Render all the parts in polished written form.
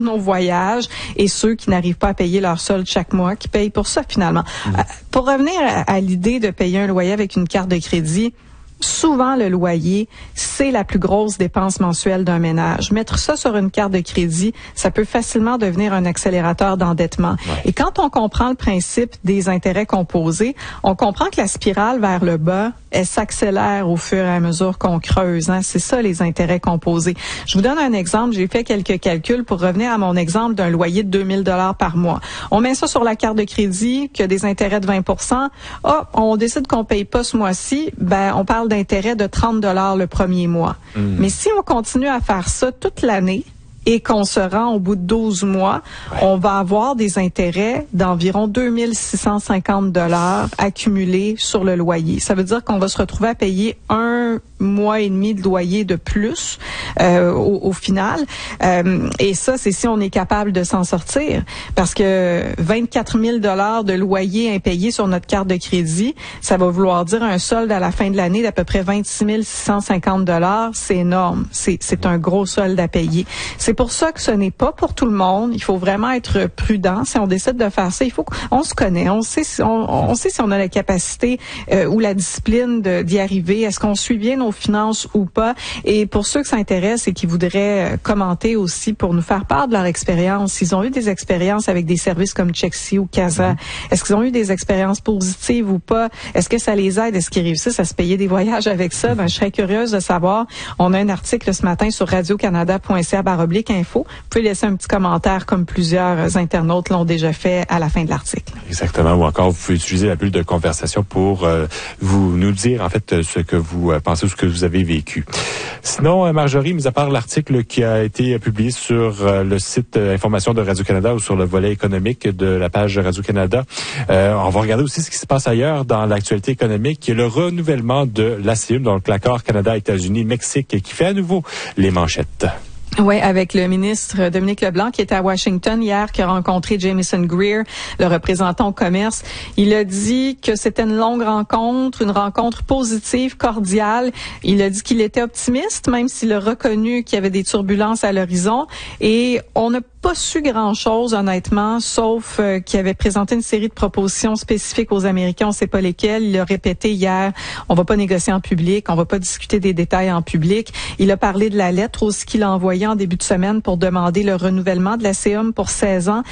nos voyages et ceux qui n'arrivent pas à payer leur solde chaque mois, qui payent pour ça finalement. Pour revenir à l'idée de payer un loyer avec une carte de crédit, souvent, le loyer, c'est la plus grosse dépense mensuelle d'un ménage. Mettre ça sur une carte de crédit, ça peut facilement devenir un accélérateur d'endettement. Ouais. Et quand on comprend le principe des intérêts composés, on comprend que la spirale vers le bas, elle s'accélère au fur et à mesure qu'on creuse. C'est ça, les intérêts composés. Je vous donne un exemple. J'ai fait quelques calculs pour revenir à mon exemple d'un loyer de 2000 $ par mois. On met ça sur la carte de crédit, qui a des intérêts de 20 %. On décide qu'on paye pas ce mois-ci. On parle d'intérêt de 30 $ le premier mois. Mais si on continue à faire ça toute l'année, et qu'on se rend au bout de 12 mois, on va avoir des intérêts d'environ 2650 $ accumulés sur le loyer. Ça veut dire qu'on va se retrouver à payer 1 mois et demi de loyer de plus au final. Et ça, c'est si on est capable de s'en sortir. Parce que 24 000 $ de loyer impayé sur notre carte de crédit, ça va vouloir dire un solde à la fin de l'année d'à peu près 26 650 $. C'est énorme. C'est un gros solde à payer. C'est pour ça que ce n'est pas pour tout le monde. Il faut vraiment être prudent. Si on décide de faire ça, il faut qu'on se connaît. On sait si on a la capacité ou la discipline d'y arriver. Est-ce qu'on suit bien nos finances ou pas? Et pour ceux que ça intéresse et qui voudraient commenter aussi pour nous faire part de leur expérience, s'ils ont eu des expériences avec des services comme Chexi ou Casa, est-ce qu'ils ont eu des expériences positives ou pas? Est-ce que ça les aide? Est-ce qu'ils réussissent à se payer des voyages avec ça? Je serais curieuse de savoir. On a un article ce matin sur radiocanada.ca/info. Vous pouvez laisser un petit commentaire comme plusieurs internautes l'ont déjà fait à la fin de l'article. Exactement. Ou encore, vous pouvez utiliser la bulle de conversation pour nous dire en fait ce que vous pensez ou ce que vous avez vécu. Sinon, Marjorie, mis à part l'article qui a été publié sur le site Information de Radio-Canada ou sur le volet économique de la page Radio-Canada, on va regarder aussi ce qui se passe ailleurs dans l'actualité économique. Il y a le renouvellement de l'ACIUM, donc l'accord Canada-États-Unis-Mexique, qui fait à nouveau les manchettes. Oui, avec le ministre Dominique Leblanc qui était à Washington hier, qui a rencontré Jamieson Greer, le représentant au commerce. Il a dit que c'était une longue rencontre, une rencontre positive, cordiale. Il a dit qu'il était optimiste, même s'il a reconnu qu'il y avait des turbulences à l'horizon. Et on n'a pas su grand-chose, honnêtement, sauf qu'il avait présenté une série de propositions spécifiques aux Américains. On ne sait pas lesquelles. Il a répété hier, on va pas négocier en public, on va pas discuter des détails en public. Il a parlé de la lettre aussi qu'il a envoyée en début de semaine pour demander le renouvellement de l'ACIUM pour 16 ans.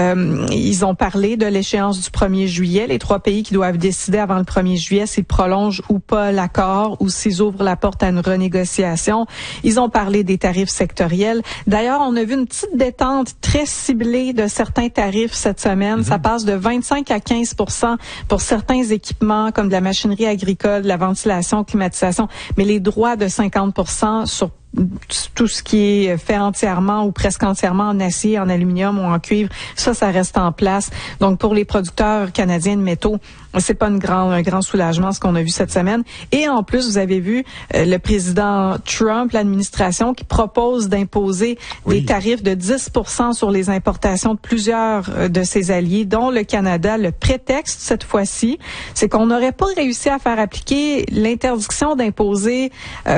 Ils ont parlé de l'échéance du 1er juillet. Les 3 pays qui doivent décider avant le 1er juillet s'ils prolongent ou pas l'accord ou s'ils ouvrent la porte à une renégociation. Ils ont parlé des tarifs sectoriels. D'ailleurs, on a vu une petite détente très ciblée de certains tarifs cette semaine. Ça passe de 25 à 15 % pour certains équipements comme de la machinerie agricole, de la ventilation, climatisation, mais les droits de 50 % sur tout ce qui est fait entièrement ou presque entièrement en acier, en aluminium ou en cuivre, ça reste en place. Donc, pour les producteurs canadiens de métaux, c'est pas un grand soulagement ce qu'on a vu cette semaine. Et en plus, vous avez vu le président Trump, l'administration, qui propose d'imposer des tarifs de 10 % sur les importations de plusieurs de ses alliés, dont le Canada. Le prétexte, cette fois-ci, c'est qu'on n'aurait pas réussi à faire appliquer l'interdiction d'imposer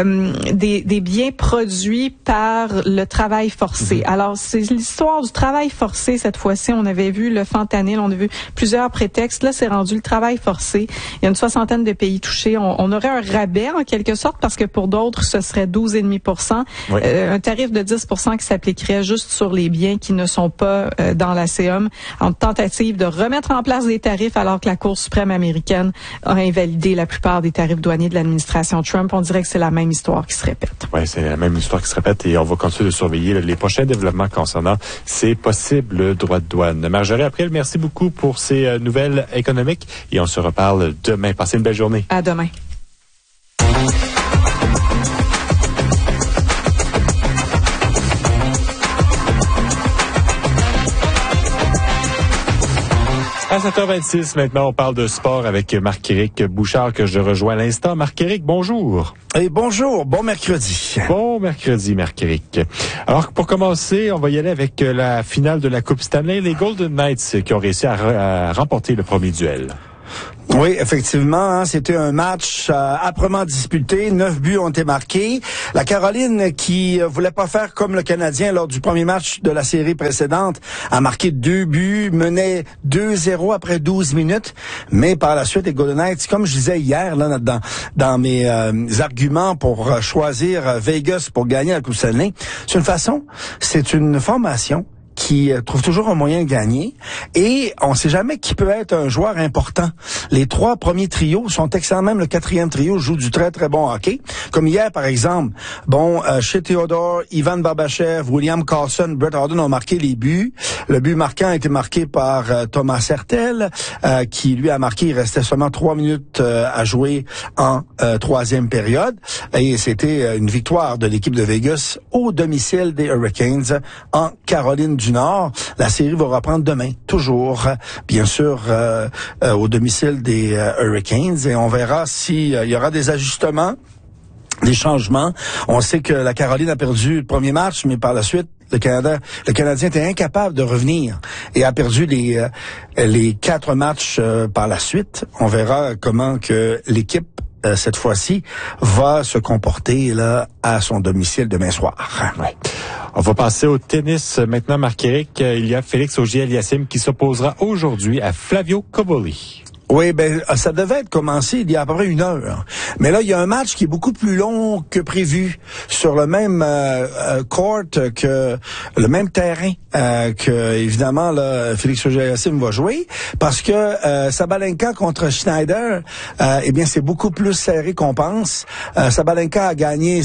des biens produits par le travail forcé. Alors, c'est l'histoire du travail forcé cette fois-ci. On avait vu le fentanyl, on a vu plusieurs prétextes. Là, c'est rendu le travail forcé. Il y a une 60aine de pays touchés. On aurait un rabais, en quelque sorte, parce que pour d'autres, ce serait 12,5 %. Un tarif de 10 % qui s'appliquerait juste sur les biens qui ne sont pas dans l'ACIUM, en tentative de remettre en place des tarifs alors que la Cour suprême américaine a invalidé la plupart des tarifs douaniers de l'administration Trump. On dirait que c'est la même histoire qui se répète. Oui, c'est la même histoire qui se répète et on va continuer de surveiller les prochains développements concernant ces possibles droits de douane. Marjorie April, merci beaucoup pour ces nouvelles économiques et on se reparle demain. Passez une belle journée. À demain. À 7h26, maintenant, on parle de sport avec Marc-Éric Bouchard que je rejoins à l'instant. Marc-Éric, bonjour. Et bonjour, bon mercredi. Bon mercredi, Marc-Éric. Alors, pour commencer, on va y aller avec la finale de la Coupe Stanley, les Golden Knights qui ont réussi à remporter le premier duel. Oui, effectivement, c'était un match âprement disputé. 9 buts ont été marqués. La Caroline, qui voulait pas faire comme le Canadien lors du premier match de la série précédente, a marqué 2 buts, menait 2-0 après 12 minutes. Mais par la suite, les Golden Knights, comme je disais hier là dans mes arguments pour choisir Vegas pour gagner la Coupe Stanley, c'est une formation qui trouve toujours un moyen de gagner, et on sait jamais qui peut être un joueur important. Les 3 premiers trios sont excellents, même le 4e trio joue du très très bon hockey. Comme hier par exemple, chez Theodore, Ivan Barbachev, William Karlsson, Brett Harden ont marqué les buts. Le but marquant a été marqué par Thomas Hertel, qui lui a marqué, il restait seulement 3 minutes à jouer en 3e période, et c'était une victoire de l'équipe de Vegas au domicile des Hurricanes en Caroline du Nord. La série va reprendre demain, toujours, bien sûr, au domicile des Hurricanes, et on verra s'il y aura des ajustements, des changements. On sait que la Caroline a perdu le premier match, mais par la suite, le Canadien était incapable de revenir et a perdu les 4 matchs par la suite. On verra comment que l'équipe cette fois-ci, va se comporter là à son domicile demain soir. Ouais. On va passer au tennis maintenant, Marc-Éric. Il y a Félix Auger-Aliassime qui s'opposera aujourd'hui à Flavio Cobolli. Oui, ça devait être commencé il y a à peu près 1 heure. Mais là, il y a un match qui est beaucoup plus long que prévu sur le même court, que le même terrain que évidemment là, Félix Auger-Aliassime va jouer, parce que Sabalenka contre Schneider, c'est beaucoup plus serré qu'on pense. Sabalenka a gagné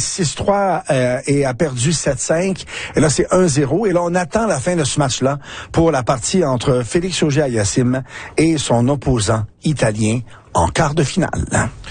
6-3 et a perdu 7-5. Et là, c'est 1-0. Et là, on attend la fin de ce match-là pour la partie entre Félix Auger-Aliassime et son opposant italien en quart de finale.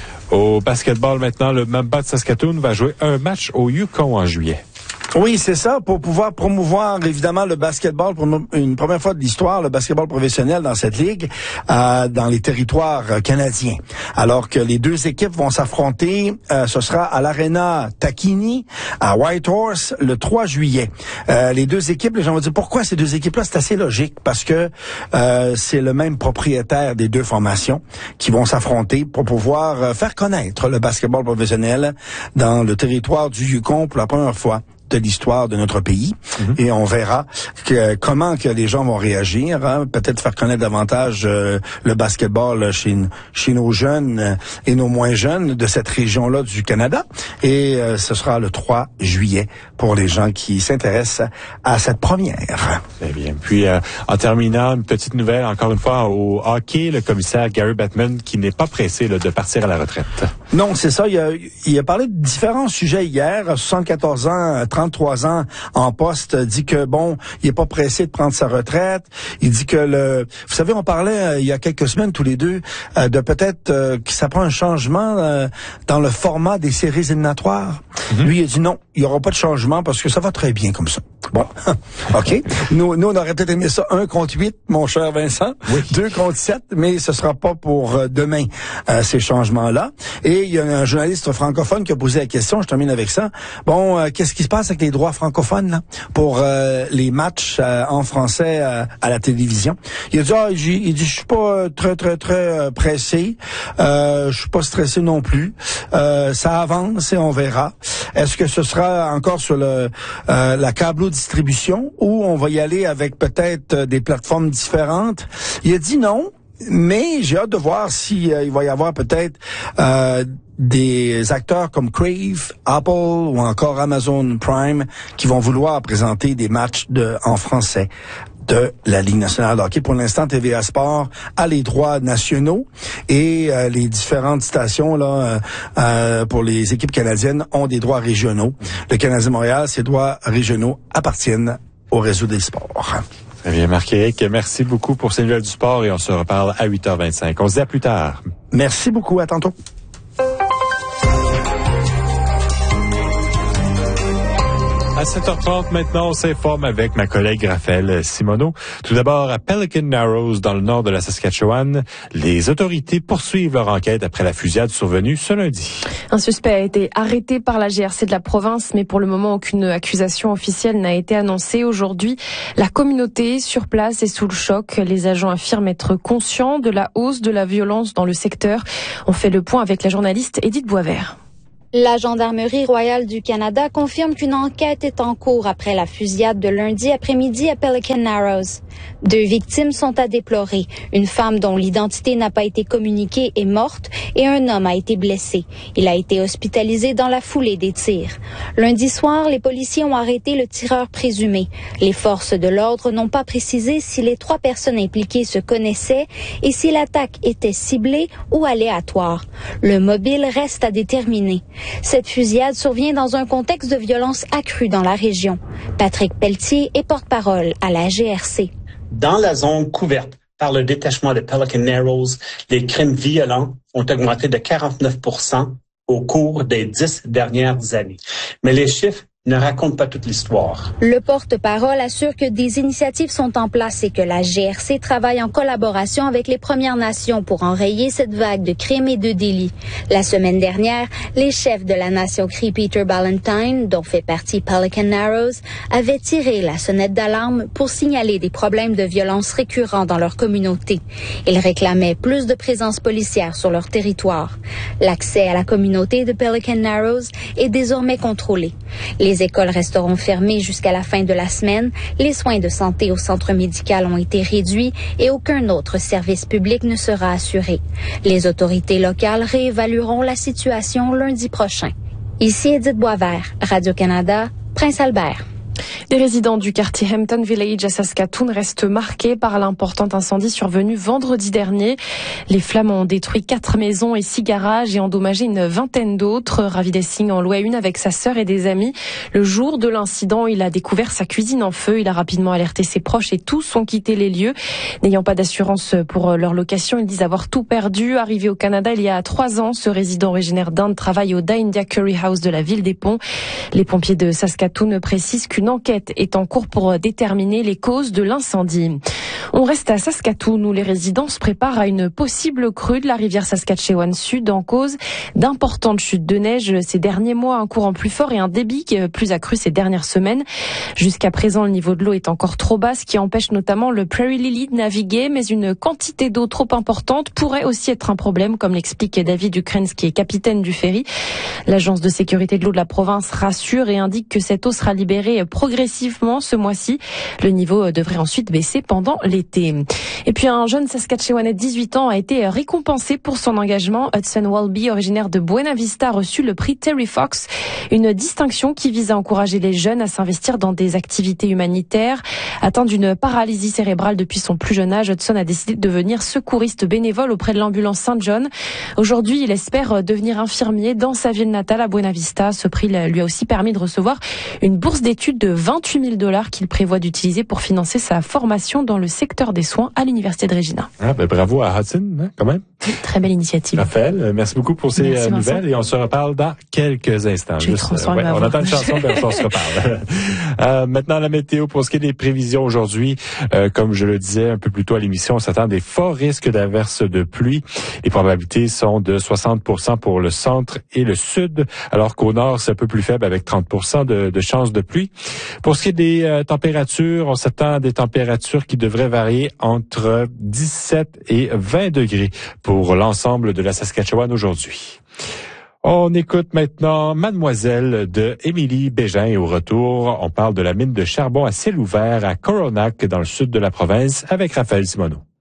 Au basketball maintenant, le Mamba de Saskatoon va jouer un match au Yukon en juillet. Oui, c'est ça, pour pouvoir promouvoir évidemment le basketball pour une première fois de l'histoire, le basketball professionnel dans cette ligue, dans les territoires canadiens. Alors que les 2 équipes vont s'affronter, ce sera à l'Arena Tacchini, à Whitehorse, le 3 juillet. Les 2 équipes, les gens vont dire pourquoi ces 2 équipes-là? C'est assez logique, parce que c'est le même propriétaire des 2 formations qui vont s'affronter pour pouvoir faire connaître le basketball professionnel dans le territoire du Yukon pour la première fois de l'histoire de notre pays. Et on verra comment que les gens vont réagir, peut-être faire connaître davantage le basketball chez nos jeunes et nos moins jeunes de cette région-là du Canada. Et ce sera le 3 juillet pour les gens qui s'intéressent à cette première. Très bien. Puis, en terminant, une petite nouvelle, encore une fois, au hockey, le commissaire Gary Bettman, qui n'est pas pressé de partir à la retraite. Non, c'est ça. Il a parlé de différents sujets hier. 74 ans, 33 ans en poste, dit que il est pas pressé de prendre sa retraite. Il dit que vous savez, on parlait il y a quelques semaines tous les deux de peut-être que ça prend un changement dans le format des séries éliminatoires. Lui, il a dit non, il y aura pas de changement parce que ça va très bien comme ça. Bon, OK. Nous, on aurait peut-être aimé ça 1 contre 8, mon cher Vincent. Oui. 2 contre 7, mais ce sera pas pour demain, ces changements-là. Et il y a un journaliste francophone qui a posé la question, je termine avec ça. Qu'est-ce qui se passe avec les droits francophones, là, pour les matchs en français à la télévision? Il a dit, je suis pas très pressé. Je suis pas stressé non plus. Ça avance et on verra. Est-ce que ce sera encore sur la câblo-distribution ou on va y aller avec peut-être des plateformes différentes? Il a dit non, mais j'ai hâte de voir si il va y avoir peut-être des acteurs comme Crave, Apple ou encore Amazon Prime qui vont vouloir présenter des matchs en français de la Ligue nationale de hockey. Pour l'instant, TVA Sport a les droits nationaux et les différentes stations là pour les équipes canadiennes ont des droits régionaux. Le Canadien Montréal, ses droits régionaux appartiennent au réseau des sports. Très bien, Marc-Éric, merci beaucoup pour ces nouvelles du sport et on se reparle à 8h25. On se dit à plus tard. Merci beaucoup, à tantôt. À 7h30 maintenant, on s'informe avec ma collègue Raphaël Simoneau. Tout d'abord, à Pelican Narrows, dans le nord de la Saskatchewan, les autorités poursuivent leur enquête après la fusillade survenue ce lundi. Un suspect a été arrêté par la GRC de la province, mais pour le moment, aucune accusation officielle n'a été annoncée. Aujourd'hui, la communauté sur place est sous le choc. Les agents affirment être conscients de la hausse de la violence dans le secteur. On fait le point avec la journaliste Edith Boisvert. La Gendarmerie royale du Canada confirme qu'une enquête est en cours après la fusillade de lundi après-midi à Pelican Narrows. 2 victimes sont à déplorer. Une femme dont l'identité n'a pas été communiquée est morte et un homme a été blessé. Il a été hospitalisé dans la foulée des tirs. Lundi soir, les policiers ont arrêté le tireur présumé. Les forces de l'ordre n'ont pas précisé si les 3 personnes impliquées se connaissaient et si l'attaque était ciblée ou aléatoire. Le mobile reste à déterminer. Cette fusillade survient dans un contexte de violence accrue dans la région. Patrick Pelletier est porte-parole à la GRC. Dans la zone couverte par le détachement de Pelican Narrows, les crimes violents ont augmenté de 49% au cours des 10 dernières années. Mais les chiffres ne raconte pas toute l'histoire. Le porte-parole assure que des initiatives sont en place et que la GRC travaille en collaboration avec les Premières Nations pour enrayer cette vague de crimes et de délits. La semaine dernière, les chefs de la Nation Cree Peter Ballantine, dont fait partie Pelican Narrows, avaient tiré la sonnette d'alarme pour signaler des problèmes de violence récurrents dans leur communauté. Ils réclamaient plus de présence policière sur leur territoire. L'accès à la communauté de Pelican Narrows est désormais contrôlé. Les écoles resteront fermées jusqu'à la fin de la semaine, les soins de santé au centre médical ont été réduits et aucun autre service public ne sera assuré. Les autorités locales réévalueront la situation lundi prochain. Ici Edith Boisvert, Radio-Canada, Prince Albert. Les résidents du quartier Hampton Village à Saskatoon restent marqués par l'important incendie survenu vendredi dernier. Les flammes ont détruit 4 maisons et 6 garages et endommagé une vingtaine d'autres. Ravi Singh en louait une avec sa sœur et des amis. Le jour de l'incident, il a découvert sa cuisine en feu. Il a rapidement alerté ses proches et tous ont quitté les lieux. N'ayant pas d'assurance pour leur location, ils disent avoir tout perdu. Arrivé au Canada il y a 3 ans, ce résident originaire d'Inde travaille au Da India Curry House de la ville des Ponts. Les pompiers de Saskatoon précisent qu'une enquête est en cours pour déterminer les causes de l'incendie. On reste à Saskatoon où les résidents se préparent à une possible crue de la rivière Saskatchewan Sud en cause d'importantes chutes de neige ces derniers mois, un courant plus fort et un débit plus accru ces dernières semaines. Jusqu'à présent, le niveau de l'eau est encore trop bas, ce qui empêche notamment le Prairie Lily de naviguer, mais une quantité d'eau trop importante pourrait aussi être un problème, comme l'explique David Ukrains, qui est capitaine du ferry. L'agence de sécurité de l'eau de la province rassure et indique que cette eau sera libérée progressivement ce mois-ci. Le niveau devrait ensuite baisser pendant l'été. Et puis un jeune Saskatchewanais de 18 ans a été récompensé pour son engagement. Hudson Walby, originaire de Buena Vista, a reçu le prix Terry Fox, une distinction qui vise à encourager les jeunes à s'investir dans des activités humanitaires. Atteint d'une paralysie cérébrale depuis son plus jeune âge, Hudson a décidé de devenir secouriste bénévole auprès de l'ambulance Saint John. Aujourd'hui, il espère devenir infirmier dans sa ville natale à Buena Vista. Ce prix lui a aussi permis de recevoir une bourse d'études de $28 000 qu'il prévoit d'utiliser pour financer sa formation dans le secteur des soins à l'Université de Regina. Bravo à Hudson, quand même. Très belle initiative. Raphaël, merci beaucoup pour ces nouvelles et on se reparle dans quelques instants. On attend une chanson, mais on se reparle. Maintenant, la météo, pour ce qui est des prévisions aujourd'hui, comme je le disais un peu plus tôt à l'émission, on s'attend à des forts risques d'averses de pluie. Les probabilités sont de 60% pour le centre et le sud, alors qu'au nord, c'est un peu plus faible avec 30% de chances de pluie. Pour ce qui est des températures, on s'attend à des températures qui devraient varier entre 17 et 20 degrés pour l'ensemble de la Saskatchewan aujourd'hui. On écoute maintenant Mademoiselle de Émilie Bégin et au retour, on parle de la mine de charbon à ciel ouvert à Coronach dans le sud de la province avec Raphaël Simoneau.